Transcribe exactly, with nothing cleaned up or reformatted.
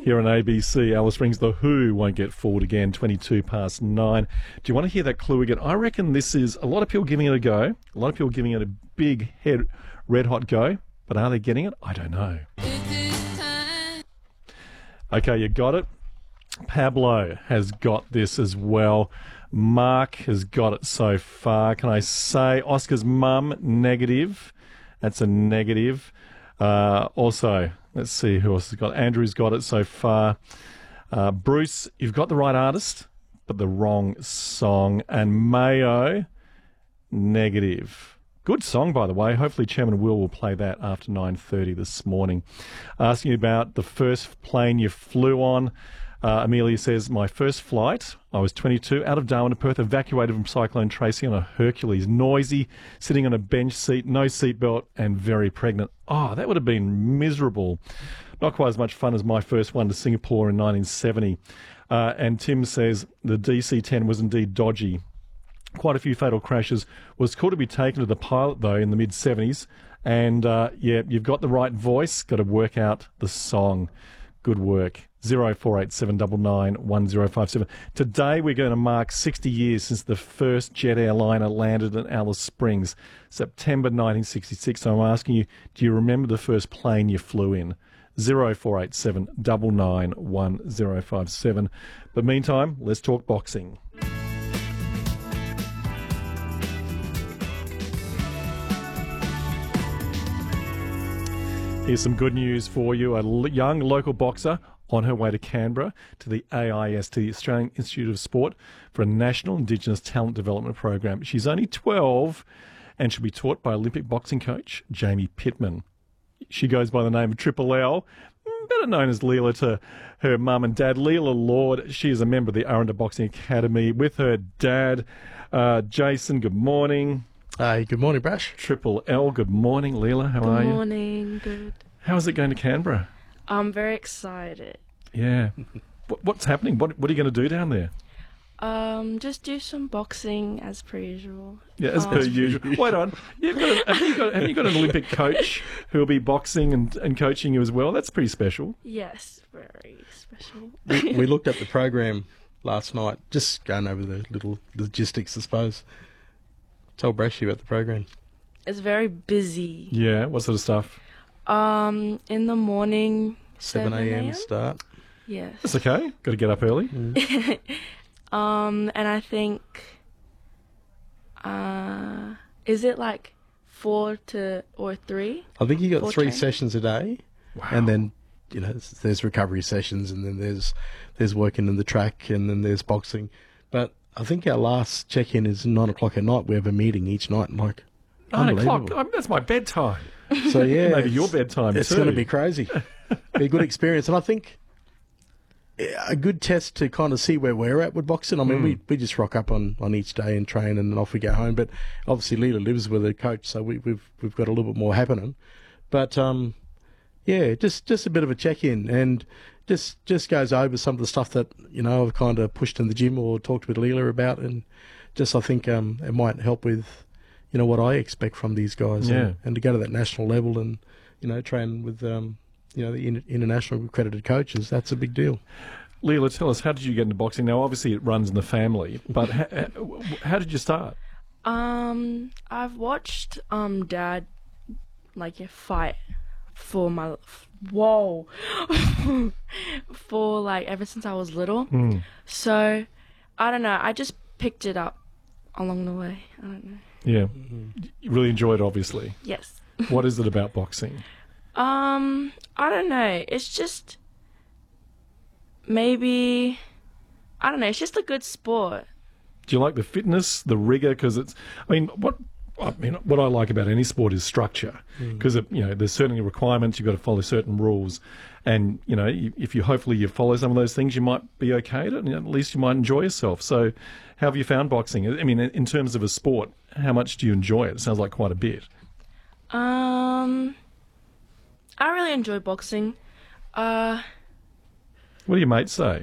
here on A B C. Alice Springs, The Who won't get fooled again, twenty-two past nine. Do you want to hear that clue again? I reckon this is a lot of people giving it a go. A lot of people giving it a big head, red hot go. But are they getting it? I don't know. Okay, you got it. Pablo has got this as well. Mark has got it so far. Can I say Oscar's mum, negative. That's a negative. Uh, also, let's see who else has got it. Andrew's got it so far. Uh, Bruce, you've got the right artist, but the wrong song. And Mayo, negative. Good song, by the way. Hopefully Chairman Will will play that after nine thirty this morning. Asking you about the first plane you flew on. Uh, Amelia says, my first flight, I was twenty-two, out of Darwin to Perth, evacuated from Cyclone Tracy on a Hercules. Noisy, sitting on a bench seat, no seatbelt, and very pregnant. Oh, that would have been miserable. Not quite as much fun as my first one to Singapore in nineteen seventy. Uh, and Tim says, the D C ten was indeed dodgy. Quite a few fatal crashes. Was cool to be taken to the pilot, though, in the mid-seventies. And, uh, yeah, you've got the right voice. Got to work out the song. Good work. zero four eight seven nine nine one zero five seven. Today we're going to mark sixty years since the first jet airliner landed in Alice Springs, September nineteen sixty-six. So I'm asking you, do you remember the first plane you flew in? zero four eight seven nine nine one zero five seven. But meantime, let's talk boxing. Here's some good news for you. A l- young local boxer on her way to Canberra to the A I S T, Australian Institute of Sport, for a National Indigenous Talent Development Program. She's only twelve and she'll be taught by Olympic boxing coach Jamie Pittman. She goes by the name of Triple L, better known as Leela to her mum and dad. Leela Lord, she is a member of the Arundel Boxing Academy with her dad. Uh, Jason, good morning. Hey, good morning, Brash. Triple L, good morning. Leela, how Good are you? Good morning, good. How is it going to Canberra? I'm very excited. Yeah. what, what's happening? What What are you going to do down there? Um, just do some boxing as per usual. Yeah, as um, per usual. Wait on. You've got a, have, you got, have you got an Olympic coach who will be boxing and, and coaching you as well? That's pretty special. Yes, very special. we, we looked at the program last night, just going over the little logistics, I suppose. Tell Brashy about the program. It's very busy. Yeah, what sort of stuff? Um, in the morning, seven a.m. start. Yes. That's okay. Got to get up early. Mm. um, and I think, uh, is it like four to or three? I think you got Four three training? sessions a day, Wow. and then you know there's recovery sessions, and then there's there's working in the track, and then there's boxing. But I think our last check-in is nine o'clock at night. We have a meeting each night, and like Nine o'clock. unbelievable. I mean, that's my bedtime. So yeah, Maybe your bedtime It's too. going to be crazy. Be a good experience, and I think a good test to kind of see where we're at with boxing. I mean, Mm. we we just rock up on, on each day and train, and then off we go home. But obviously, Leela lives with her coach, so we, we've we've got a little bit more happening. But um, yeah, just just a bit of a check in, and just just goes over some of the stuff that you know I've kind of pushed in the gym or talked with Leela about, and just I think um, it might help with you know what I expect from these guys, Yeah. and, and to go to that national level and you know train with um, you know the in, international accredited coaches. That's a big deal. Leela, tell us, how did you get into boxing? Now, obviously, it runs in the family, but how, how did you start? Um, I've watched um Dad like a fight for my whoa for like ever since I was little. Mm. So I don't know. I just picked it up along the way. I don't know. Yeah. You really enjoyed it, obviously. Yes. What is it about boxing? Um, I don't know. It's just maybe I don't know. It's just a good sport. Do you like the fitness, the rigour? Because it's, I mean, what I mean, what I like about any sport is structure. Because you know, there's certainly requirements. You've got to follow certain rules, and you know, if you hopefully you follow some of those things, you might be okay at it, and at least you might enjoy yourself. So, how have you found boxing? I mean, in terms of a sport, how much do you enjoy it? It sounds like quite a bit. Um, I really enjoy boxing. Uh. What do your mates say?